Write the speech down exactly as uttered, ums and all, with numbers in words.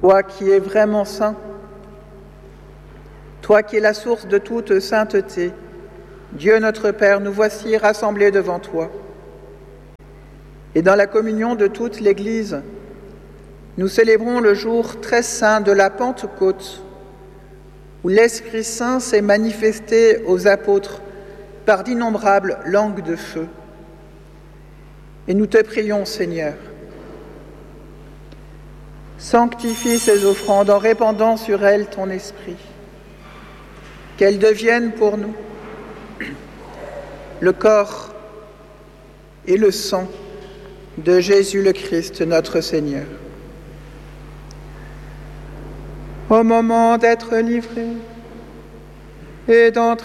toi qui es vraiment saint, toi qui es la source de toute sainteté, Dieu notre Père, nous voici rassemblés devant toi. Et dans la communion de toute l'Église, nous célébrons le jour très saint de la Pentecôte, où l'Esprit Saint s'est manifesté aux apôtres par d'innombrables langues de feu. Et nous te prions, Seigneur, sanctifie ces offrandes en répandant sur elles ton Esprit, qu'elles deviennent pour nous le corps et le sang de Jésus le Christ, notre Seigneur. Au moment d'être livré et d'entrer